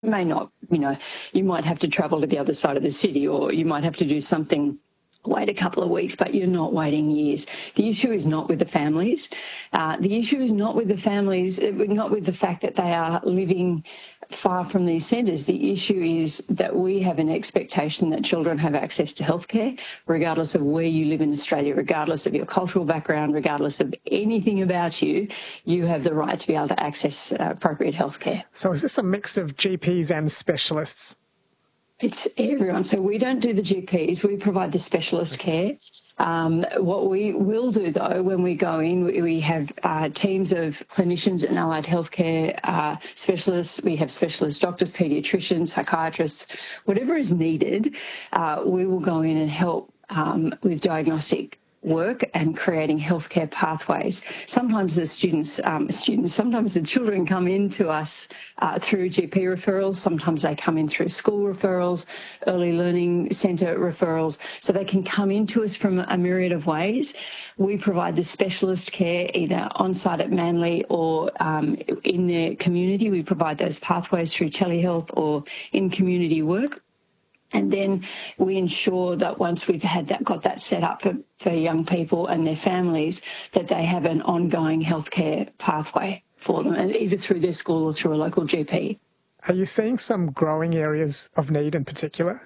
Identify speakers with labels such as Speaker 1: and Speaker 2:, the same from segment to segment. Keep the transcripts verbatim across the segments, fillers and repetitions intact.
Speaker 1: may not, you know, you might have to travel to the other side of the city, or you might have to do something, wait a couple of weeks, but you're not waiting years. The issue is not with the families. Uh, the issue is not with the families, not with the fact that they are living far from these centres. The issue is that we have an expectation that children have access to healthcare, regardless of where you live in Australia, regardless of your cultural background, regardless of anything about you, you have the right to be able to access uh, appropriate healthcare.
Speaker 2: So is this a mix of G Ps and specialists?
Speaker 1: It's everyone. So we don't do the G Ps, we provide the specialist care. Um, what we will do, though, when we go in, we, we have uh, teams of clinicians and allied healthcare uh, specialists. We have specialist doctors, paediatricians, psychiatrists, whatever is needed. Uh, we will go in and help um, with diagnostic work and creating healthcare pathways. Sometimes the students, um, students, sometimes the children come in to us uh, through G P referrals. Sometimes they come in through school referrals, early learning centre referrals. So they can come into us from a myriad of ways. We provide the specialist care either on-site at Manly or um, in their community. We provide those pathways through telehealth or in community work. And then we ensure that once we've had that, got that set up for, for young people and their families, that they have an ongoing healthcare pathway for them, and either through their school or through a local G P.
Speaker 2: Are you seeing some growing areas of need in particular?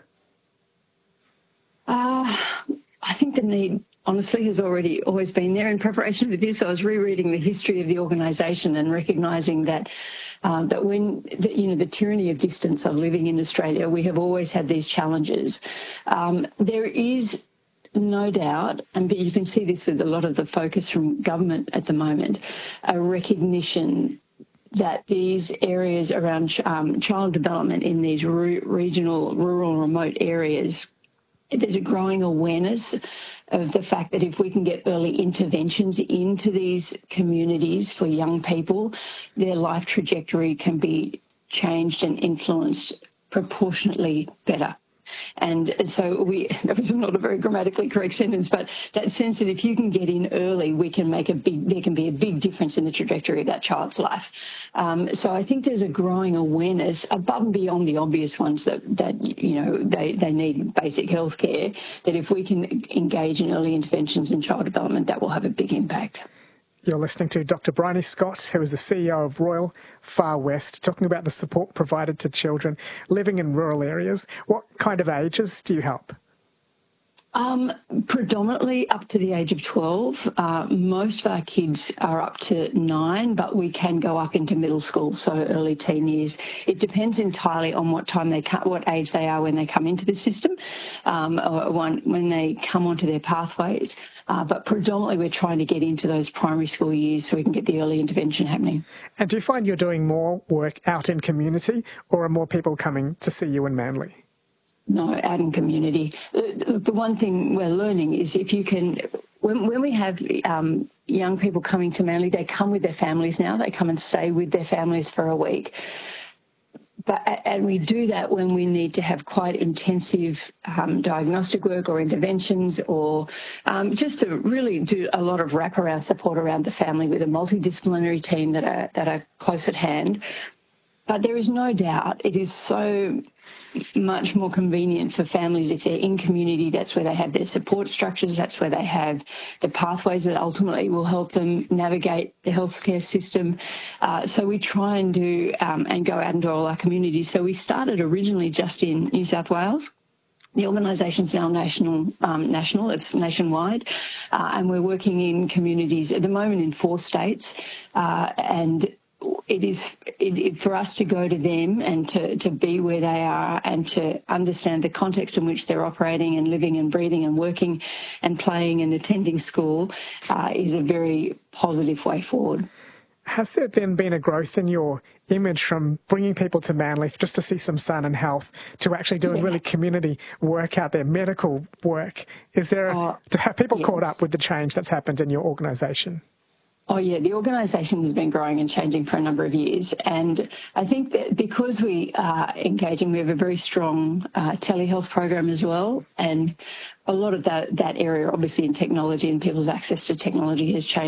Speaker 1: Uh, I think the need, honestly, has already always been there. In preparation for this, I was rereading the history of the organisation and recognising that uh, that when, the, you know, the tyranny of distance of living in Australia, we have always had these challenges. Um, there is no doubt, and you can see this with a lot of the focus from government at the moment, a recognition that these areas around um, child development in these re regional, rural, remote areas, there's a growing awareness of the fact that if we can get early interventions into these communities for young people, their life trajectory can be changed and influenced proportionately better. And so we, that was not a very grammatically correct sentence, but that sense that if you can get in early, we can make a big, there can be a big difference in the trajectory of that child's life. Um, so I think there's a growing awareness above and beyond the obvious ones that, that you know, they, they need basic health care, that if we can engage in early interventions in child development, that will have a big impact.
Speaker 2: You're listening to Doctor Bryony Scott, who is the C E O of Royal Far West, talking about the support provided to children living in rural areas. What kind of ages do you help?
Speaker 1: Um, predominantly up to the age of twelve. Uh, most of our kids are up to nine, but we can go up into middle school, so early teen years. It depends entirely on what time they come, what age they are when they come into the system, um, or when, when they come onto their pathways. Uh, but predominantly we're trying to get into those primary school years so we can get the early intervention happening.
Speaker 2: And do you find you're doing more work out in community, or are more people coming to see you in Manly?
Speaker 1: No, out in community. The, the one thing we're learning is if you can, when, when we have um, young people coming to Manly, they come with their families now. They come and stay with their families for a week. But, and we do that when we need to have quite intensive um, diagnostic work or interventions, or um, just to really do a lot of wraparound support around the family with a multidisciplinary team that are, that are close at hand. But there is no doubt it is so much more convenient for families if they're in community. That's where they have their support structures. That's where they have the pathways that ultimately will help them navigate the healthcare system. Uh, so we try and do um, and go out into all our communities. So we started originally just in New South Wales. The organisation's now national, um, national, it's nationwide, uh, and we're working in communities at the moment in four states, uh, and it is it, it, for us to go to them and to, to be where they are and to understand the context in which they're operating and living and breathing and working and playing and attending school uh, is a very positive way forward.
Speaker 2: Has there then been a growth in your image from bringing people to Manly just to see some sun and health to actually doing yeah. really community work out there, medical work? Is there, uh, have people yes. caught up with the change that's happened in your organisation?
Speaker 1: Oh, yeah, the organisation has been growing and changing for a number of years. And I think that because we are engaging, we have a very strong uh, telehealth program as well. And a lot of that, that area, obviously in technology and people's access to technology has changed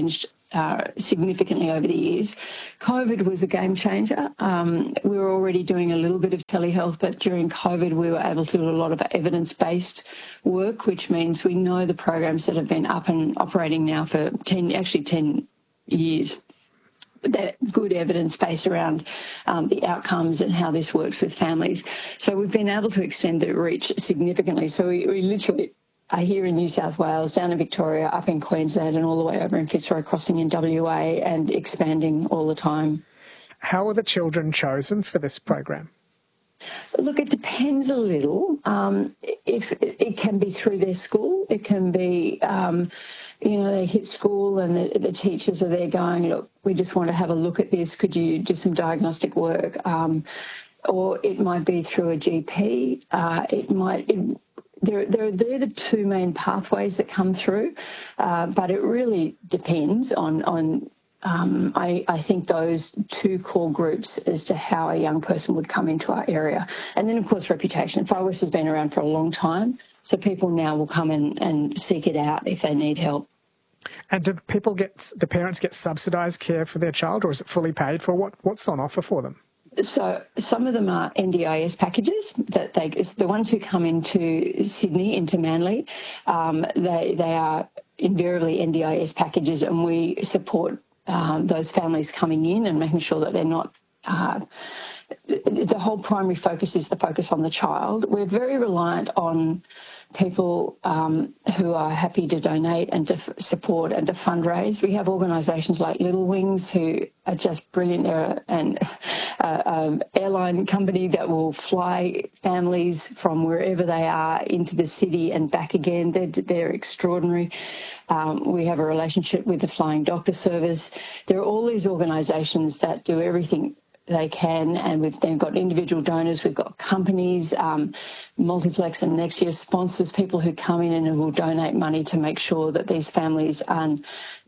Speaker 1: uh, significantly over the years. COVID was a game changer. Um, we were already doing a little bit of telehealth, but during COVID we were able to do a lot of evidence-based work, which means we know the programs that have been up and operating now for ten, actually ten years. That good evidence base around um, the outcomes and how this works with families. So we've been able to extend the reach significantly. So we, we literally are here in New South Wales, down in Victoria, up in Queensland, and all the way over in Fitzroy Crossing in W A, and expanding all the time.
Speaker 2: How are the children chosen for this program?
Speaker 1: Look, it depends a little. Um, if it can be through their school, it can be, um, you know, they hit school and the, the teachers are there going, look, we just want to have a look at this. Could you do some diagnostic work? Um, or it might be through a G P. Uh, it might. It, They're, they're, they're the two main pathways that come through, uh, but it really depends on, on um, I, I think, those two core groups as to how a young person would come into our area. And then, of course, reputation. Far West has been around for a long time, so people now will come in and seek it out if they need help.
Speaker 2: And do people get, the parents get subsidised care for their child, or is it fully paid for? What, what's on offer for them?
Speaker 1: So some of them are N D I S packages that they, the ones who come into Sydney, into Manly, um, they, they are invariably N D I S packages, and we support um, those families coming in and making sure that they're not, uh, the whole primary focus is the focus on the child. We're very reliant on people um, who are happy to donate and to f- support and to fundraise. We have organisations like Little Wings who are just brilliant. They're an uh, um, airline company that will fly families from wherever they are into the city and back again. They're, they're extraordinary. Um, we have a relationship with the Flying Doctor Service. There are all these organisations that do everything they can, and we've then got individual donors, we've got companies, um, Multiplex and Next Year sponsors, people who come in and will donate money to make sure that these families are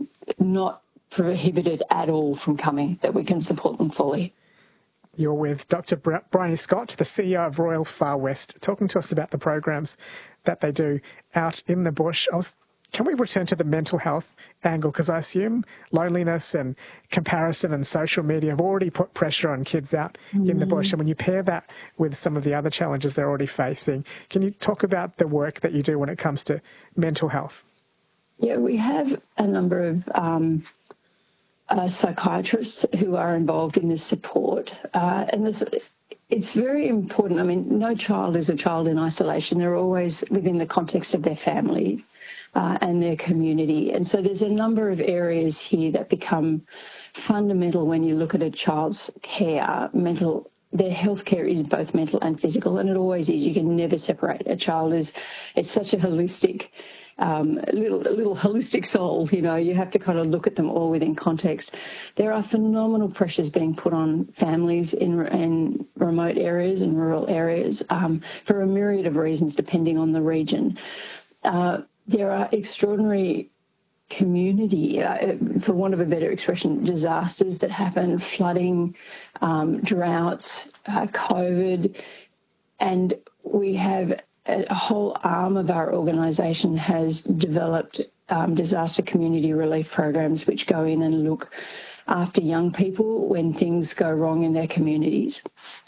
Speaker 1: not prohibited at all from coming, that we can support them fully.
Speaker 2: You're with Doctor Bryony Scott, the C E O of Royal Far West, talking to us about the programs that they do out in the bush. I was Can we return to the mental health angle? Because I assume loneliness and comparison and social media have already put pressure on kids out mm. in the bush. And when you pair that with some of the other challenges they're already facing, can you talk about the work that you do when it comes to mental health?
Speaker 1: Yeah, we have a number of um, uh, psychiatrists who are involved in this support. Uh, and this, it's very important. I mean, no child is a child in isolation. They're always within the context of their family. Uh, and their community. And so there's a number of areas here that become fundamental when you look at a child's care. Mental, their health care is both mental and physical, and it always is. You can never separate. A child is, it's such a holistic, um, little, little holistic soul, you know, you have to kind of look at them all within context. There are phenomenal pressures being put on families in, in remote areas and rural areas um, for a myriad of reasons, depending on the region. Uh, There are extraordinary community, uh, for want of a better expression, disasters that happen, flooding, um, droughts, uh, COVID, and we have a whole arm of our organisation has developed um, disaster community relief programs which go in and look after young people when things go wrong in their communities.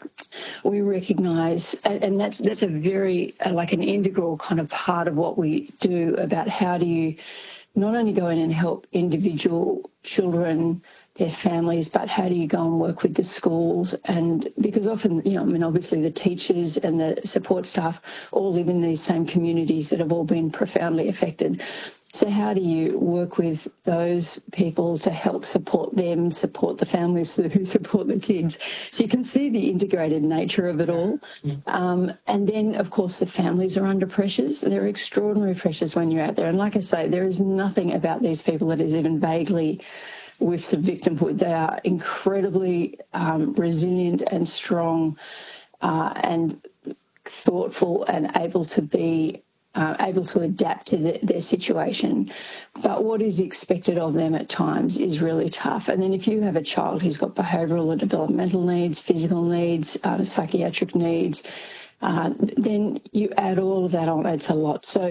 Speaker 1: We recognise, and that's that's a very, uh, like an integral kind of part of what we do about how do you not only go in and help individual children, their families, but how do you go and work with the schools? And because often, you know, I mean, obviously the teachers and the support staff all live in these same communities that have all been profoundly affected. So how do you work with those people to help support them, support the families who support the kids? So you can see the integrated nature of it all. Um, and then, of course, the families are under pressures. There are extraordinary pressures when you're out there. And like I say, there is nothing about these people that is even vaguely whiffs of victimhood. They are incredibly um, resilient and strong uh, and thoughtful and able to be Uh, able to adapt to the, their situation. But what is expected of them at times is really tough. And then if you have a child who's got behavioural or developmental needs, physical needs, uh, psychiatric needs, uh, then you add all of that on, it's a lot. So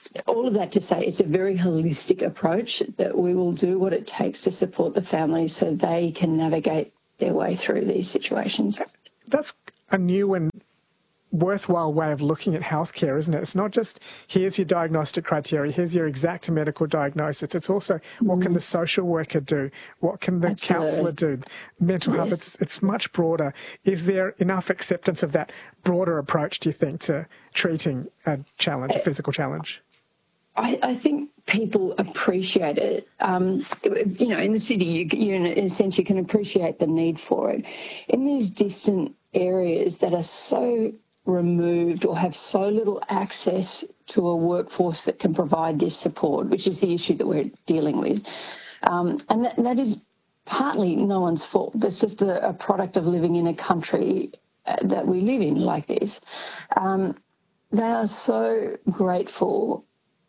Speaker 1: all of that to say it's a very holistic approach that we will do what it takes to support the families so they can navigate their way through these situations.
Speaker 2: That's a new and worthwhile way of looking at healthcare, isn't it? It's not just here's your diagnostic criteria, here's your exact medical diagnosis. It's also what mm. can the social worker do, what can the Absolutely. counsellor do, mental yes. health. It's it's much broader. Is there enough acceptance of that broader approach, do you think, to treating a challenge, a physical challenge?
Speaker 1: I, I think people appreciate it. Um, you know, in the city, you, you in a sense, you can appreciate the need for it. In these distant areas that are so removed or have so little access to a workforce that can provide this support, which is the issue that we're dealing with. Um, and that, that is partly no one's fault. That's just a, a product of living in a country that we live in like this. Um, they are so grateful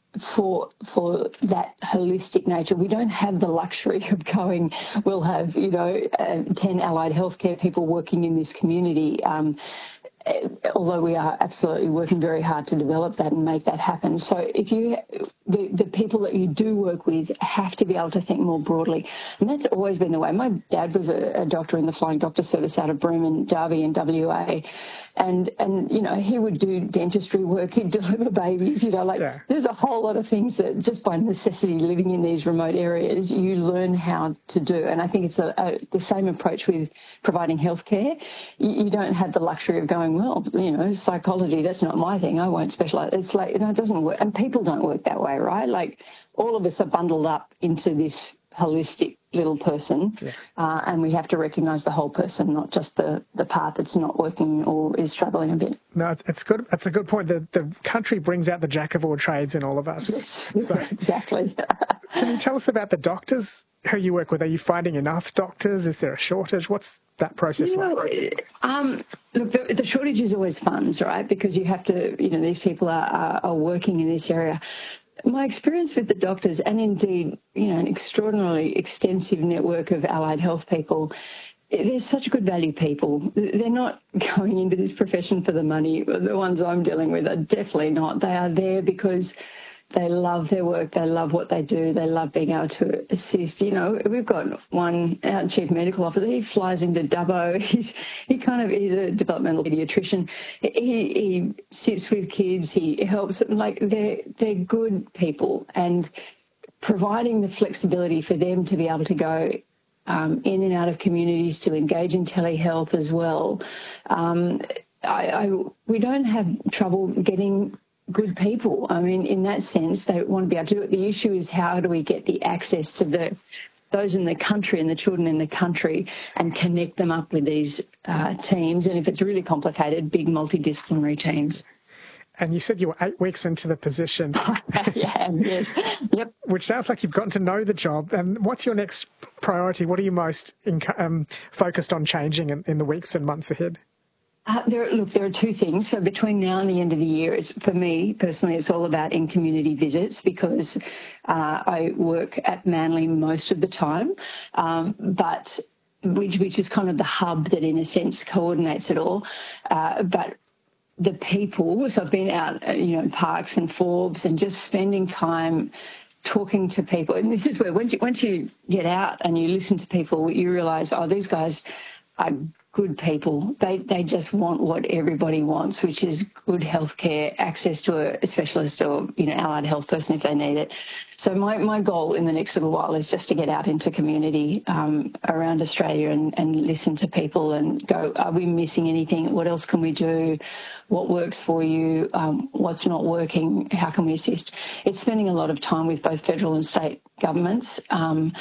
Speaker 1: for for that holistic nature. We don't have the luxury of going, we'll have, you know, uh, ten allied healthcare people working in this community. Um, although we are absolutely working very hard to develop that and make that happen. So if you, the, the people that you do work with have to be able to think more broadly. And that's always been the way. My dad was a, a doctor in the Flying Doctor Service out of Broome and Derby in W A. And, and, you know, he would do dentistry work, he'd deliver babies, you know, like yeah. there's a whole lot of things that just by necessity living in these remote areas, you learn how to do. And I think it's a, a, the same approach with providing healthcare. You, you don't have the luxury of going, well, you know, psychology, that's not my thing, I won't specialise. It's like, you know, it doesn't work. And people don't work that way, right? Like all of us are bundled up into this holistic little person yeah. uh, and we have to recognise the whole person, not just the, the part that's not working or is struggling a bit.
Speaker 2: No, it's, it's good. That's a good point. The, the country brings out the jack of all trades in all of us.
Speaker 1: Yes, so,
Speaker 2: exactly. Can you tell us about the doctors who you work with? Are you finding enough doctors? Is there a shortage? What's that process
Speaker 1: you know,
Speaker 2: like?
Speaker 1: Um, look, the, the shortage is always funds, right? Because you have to, you know, these people are, are, are working in this area. My experience with the doctors, and indeed, you know, an extraordinarily extensive network of allied health people, they're such good value people. They're not going into this profession for the money. The ones I'm dealing with are definitely not. They are there because they love their work, they love what they do, they love being able to assist. You know, we've got one, our chief medical officer, he flies into Dubbo, he's, he kind of, he's a developmental paediatrician, he, he sits with kids, he helps them, like they're, they're good people, and providing the flexibility for them to be able to go um, in and out of communities, to engage in telehealth as well. Um, I, I, we don't have trouble getting good people. I mean, in that sense, they want to be able to do it. The issue is how do we get the access to the those in the country and the children in the country and connect them up with these uh, teams. And if it's really complicated, big multidisciplinary teams.
Speaker 2: And you said you were eight weeks into the position.
Speaker 1: Yeah, yes. Yep.
Speaker 2: Which sounds like you've gotten to know the job. And what's your next priority? What are you most um, focused on changing in, in the weeks and months ahead?
Speaker 1: Uh, there, look, there are two things. So between now and the end of the year, it's, for me personally, it's all about in-community visits because uh, I work at Manly most of the time, um, but which, which is kind of the hub that, in a sense, coordinates it all. Uh, but the people, so I've been out, uh, you know, in parks and Forbes and just spending time talking to people. And this is where once you, once you get out and you listen to people, you realise, oh, these guys are good people. They they just want what everybody wants, which is good healthcare, access to a specialist or, you know, allied health person if they need it. So my, my goal in the next little while is just to get out into community um, around Australia and, and listen to people and go, are we missing anything? What else can we do? What works for you? Um, what's not working? How can we assist? It's spending a lot of time with both federal and state governments, um,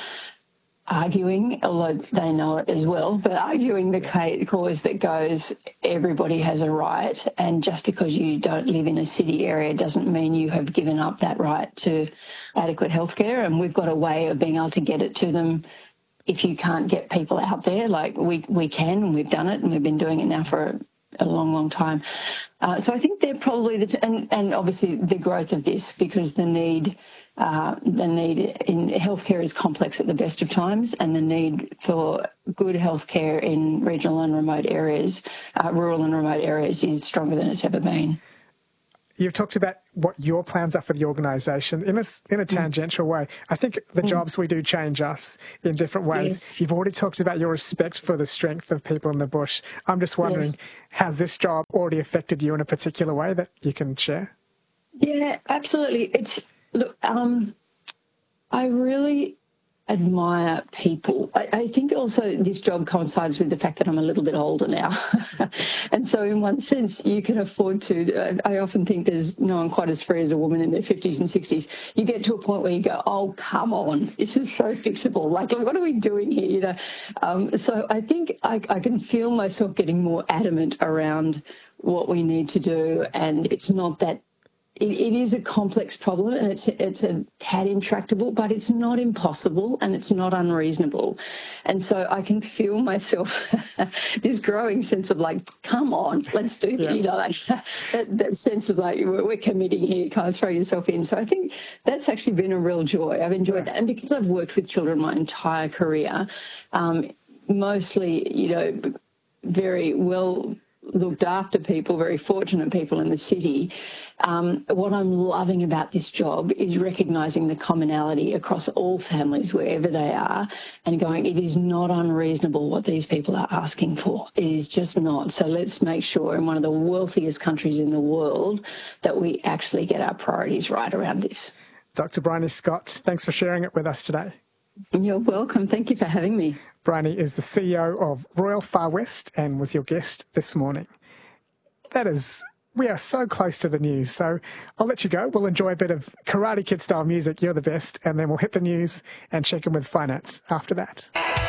Speaker 1: arguing, although they know it as well, but arguing the cause that goes, everybody has a right, and just because you don't live in a city area doesn't mean you have given up that right to adequate healthcare, and we've got a way of being able to get it to them if you can't get people out there. Like we, we can, and we've done it, and we've been doing it now for a long, long time. Uh, so I think they're probably, the t- and, and obviously the growth of this, because the need Uh, the need in healthcare is complex at the best of times, and the need for good healthcare in regional and remote areas, uh, rural and remote areas, is stronger than it's ever been.
Speaker 2: you've talked about what your plans are for the organisation in a, in a tangential way. I think the jobs we do change us in different ways. Yes. You've already talked about your respect for the strength of people in the bush. I'm just wondering, yes. has this job already affected you in a particular way that you can share?
Speaker 1: Yeah, absolutely. It's look, um, I really admire people. I, I think also this job coincides with the fact that I'm a little bit older now. And so in one sense, you can afford to, I often think there's no one quite as free as a woman in their fifties and sixties. You get to a point where you go, oh, come on, this is so fixable. Like, what are we doing here? You know. Um, so I think I, I can feel myself getting more adamant around what we need to do. And it's not that It, it is a complex problem, and it's it's a tad intractable, but it's not impossible and it's not unreasonable. And so I can feel myself this growing sense of like, come on, let's do yeah. you know, like that, that sense of like we're, we're committing here, kind of throw yourself in. So I think that's actually been a real joy. I've enjoyed yeah. that, and because I've worked with children my entire career, um, mostly you know very well looked after people, very fortunate people in the city. Um, what I'm loving about this job is recognising the commonality across all families, wherever they are, and going, it is not unreasonable what these people are asking for. It is just not. So let's make sure in one of the wealthiest countries in the world that we actually get our priorities right around this.
Speaker 2: Doctor Bryony Scott, thanks for sharing it with us today.
Speaker 1: You're welcome. Thank you for having me.
Speaker 2: Bryony is the C E O of Royal Far West and was your guest this morning. That is, we are so close to the news, so I'll let you go. We'll enjoy a bit of Karate Kid style music, You're the Best, and then we'll hit the news and check in with finance after that.